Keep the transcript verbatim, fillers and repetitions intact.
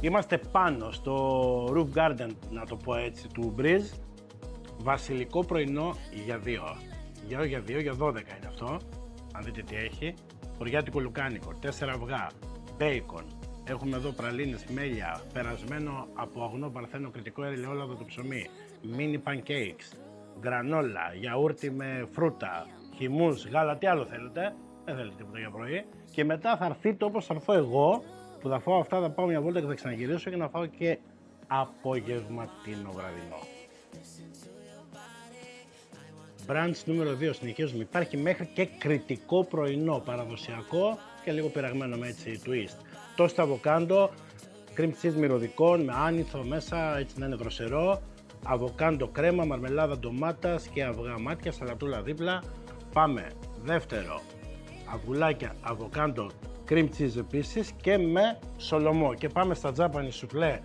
Είμαστε πάνω στο roof garden, να το πω έτσι, του Breeze. Βασιλικό πρωινό για δύο. Για, για δύο, για δώδεκα είναι αυτό. Αν δείτε τι έχει. Χωριάτικο λουκάνικο, τέσσερα αυγά, μπέικον. Έχουμε εδώ πραλίνες, μέλια, περασμένο από αγνό παρθένο κριτικό ελαιόλαδο το ψωμί. Mini pancakes, γκρανόλα, γιαούρτι με φρούτα, χυμούς, γάλα, τι άλλο θέλετε. Δεν θέλετε τίποτα για πρωί. Και μετά θα έρθείτε όπως θα έρθω εγώ, που θα φάω αυτά, θα πάω μια βόλτα και θα ξαναγυρίσω και να φάω και απογευματινό βραδινό. Brunch νούμερο δύο, συνεχίζουμε. Υπάρχει μέχρι και κριτικό πρωινό, παραδοσιακό και λίγο πειραγμένο με έτσι twist. Toast αβοκάντο, cream cheese μυρωδικών με άνηθο μέσα, έτσι να είναι δροσερό. Αβοκάντο κρέμα, μαρμελάδα ντομάτας και αυγά μάτια, σαλατούλα δίπλα. Πάμε δεύτερο, αυγουλάκια, αβοκάντο, cream cheese επίσης και με σολομό. Και πάμε στα τζάπανι σουφλέ